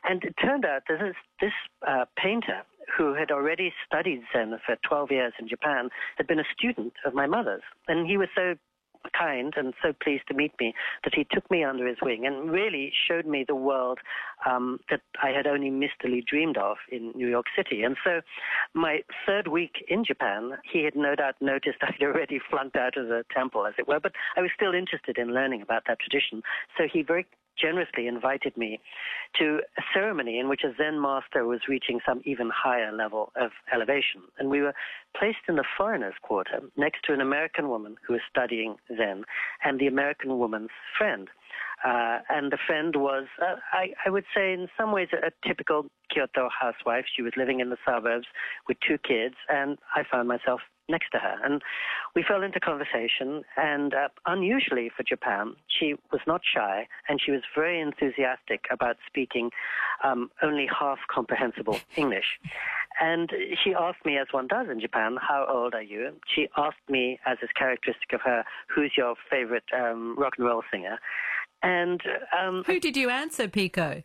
And it turned out that this painter who had already studied Zen for 12 years in Japan had been a student of my mother's. And he was so kind and so pleased to meet me that he took me under his wing and really showed me the world that I had only mistily dreamed of in New York City. And so my third week in Japan, he had no doubt noticed I'd already flunked out of the temple, as it were, but I was still interested in learning about that tradition. So he very generously invited me to a ceremony in which a Zen master was reaching some even higher level of elevation. And we were placed in the foreigners' quarter next to an American woman who was studying Zen and the American woman's friend. And the friend was, I would say in some ways, a typical Kyoto housewife. She was living in the suburbs with 2 kids, and I found myself next to her. And we fell into conversation, and unusually for Japan, she was not shy, and she was very enthusiastic about speaking only half comprehensible English. And she asked me, as one does in Japan, how old are you? She asked me, as is characteristic of her, who's your favorite rock and roll singer? And who did you answer, Pico?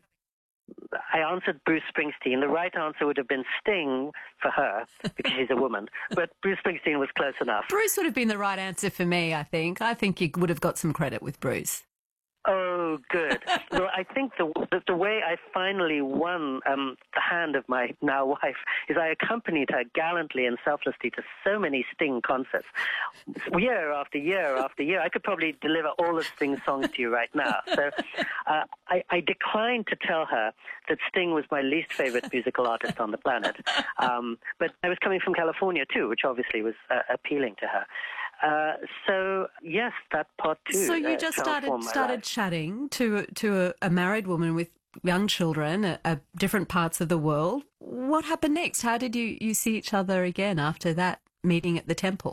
I answered Bruce Springsteen. The right answer would have been Sting for her, because she's a woman. But Bruce Springsteen was close enough. Bruce would have been the right answer for me, I think. I think you would have got some credit with Bruce. Oh, good. Well, I think the way I finally won the hand of my now wife is I accompanied her gallantly and selflessly to so many Sting concerts, year after year after year. I could probably deliver all of Sting's songs to you right now. So I declined to tell her that Sting was my least favorite musical artist on the planet. But I was coming from California, too, which obviously was appealing to her. So, yes, that part, too. So you just started chatting to a married woman with young children at different parts of the world. What happened next? How did you see each other again after that meeting at the temple?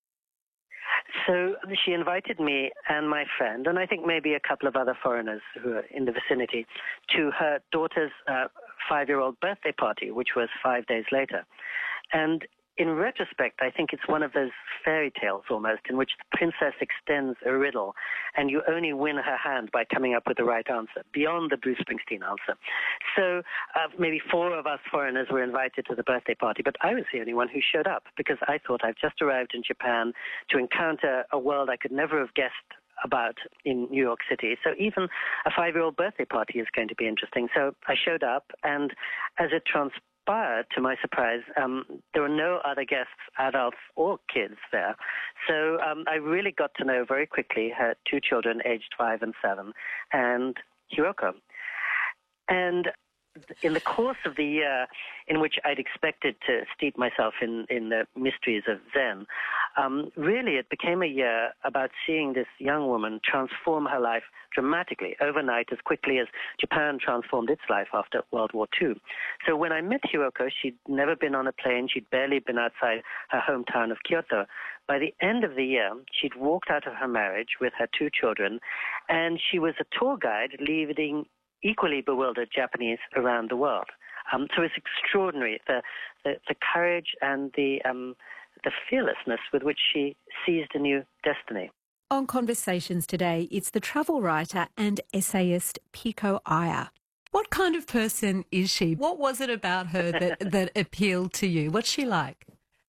So she invited me and my friend, and I think maybe a couple of other foreigners who are in the vicinity, to her daughter's 5-year-old birthday party, which was 5 days later. And in retrospect, I think it's one of those fairy tales almost in which the princess extends a riddle and you only win her hand by coming up with the right answer, beyond the Bruce Springsteen answer. So maybe 4 of us foreigners were invited to the birthday party, but I was the only one who showed up because I thought I've just arrived in Japan to encounter a world I could never have guessed about in New York City. So even a 5-year-old birthday party is going to be interesting. So I showed up, and as it transpired, to my surprise, there were no other guests, adults or kids there. So I really got to know very quickly her 2 children, aged 5 and 7, and Hiroko. And in the course of the year in which I'd expected to steep myself in the mysteries of Zen, really it became a year about seeing this young woman transform her life dramatically, overnight, as quickly as Japan transformed its life after World War II. So when I met Hiroko, she'd never been on a plane, she'd barely been outside her hometown of Kyoto. By the end of the year, she'd walked out of her marriage with her 2 children, and she was a tour guide leading equally bewildered Japanese around the world. So it's extraordinary, the courage and the fearlessness with which she seized a new destiny. On Conversations today, it's the travel writer and essayist Pico Iyer. What kind of person is she? What was it about her that appealed to you? What's she like?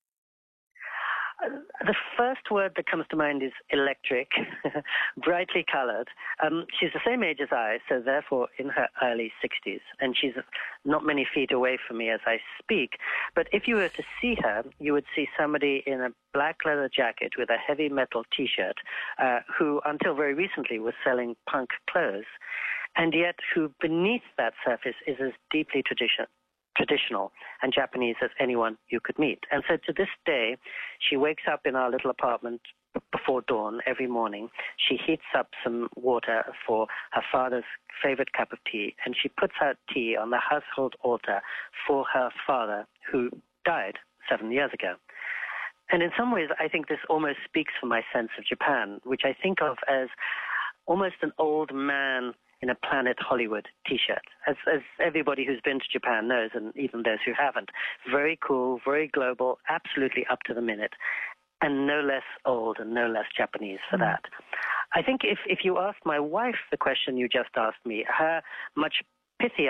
The first word that comes to mind is electric, brightly colored. She's the same age as I, so therefore in her early 60s, and she's not many feet away from me as I speak. But if you were to see her, you would see somebody in a black leather jacket with a heavy metal T-shirt who, until very recently, was selling punk clothes, and yet who beneath that surface is as deeply traditional and Japanese as anyone you could meet. And so to this day, she wakes up in our little apartment before dawn every morning. She heats up some water for her father's favorite cup of tea, and she puts out tea on the household altar for her father, who died 7 years ago. And in some ways, I think this almost speaks for my sense of Japan, which I think of as almost an old man in a Planet Hollywood T-shirt, as everybody who's been to Japan knows, and even those who haven't. Very cool, very global, absolutely up to the minute, and no less old and no less Japanese for that. I think if you asked my wife the question you just asked me, her much pithier